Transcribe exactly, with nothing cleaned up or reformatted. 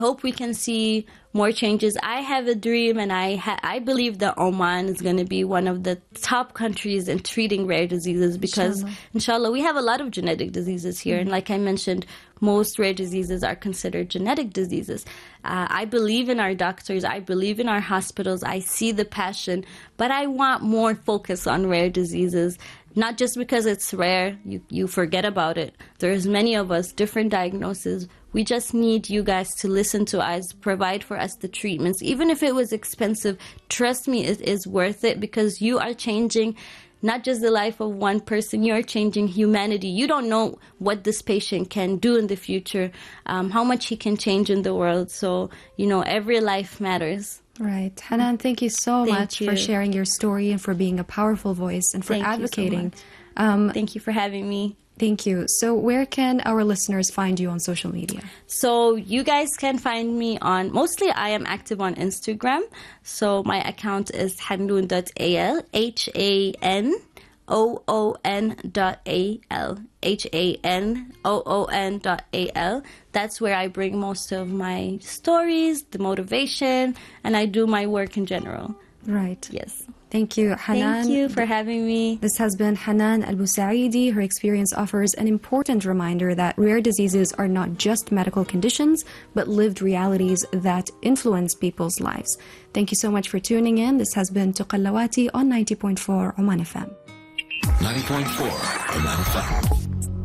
hope we can see more changes. I have a dream, and I ha I believe that Oman is going to be one of the top countries in treating rare diseases because, inshallah, inshallah we have a lot of genetic diseases here. Mm-hmm. And like I mentioned, most rare diseases are considered genetic diseases. Uh, I believe in our doctors. I believe in our hospitals. I see the passion, but I want more focus on rare diseases. Not just because it's rare, you, you forget about it. There's many of us, different diagnoses. We just need you guys to listen to us, provide for us the treatments. Even if it was expensive, trust me, it is worth it because you are changing not just the life of one person, you're changing humanity. You don't know what this patient can do in the future, um, how much he can change in the world. So, you know, every life matters. Right. Hanan, thank you so thank much you. for sharing your story and for being a powerful voice and for thank advocating. You so um, thank you for having me. Thank you. So where can our listeners find you on social media? So you guys can find me on, mostly I am active on Instagram. So my account is hanoon dot a l, H A N O O N dot A L, H A N O O N dot A L. That's where I bring most of my stories, the motivation, and I do my work in general. Right. Yes. Thank you, Hanan. Thank you for having me. This has been Hanan Al-Bousaidi. Her experience offers an important reminder that rare diseases are not just medical conditions, but lived realities that influence people's lives. Thank you so much for tuning in. This has been Tuqallawati on ninety point four Oman F M. ninety point four Oman F M.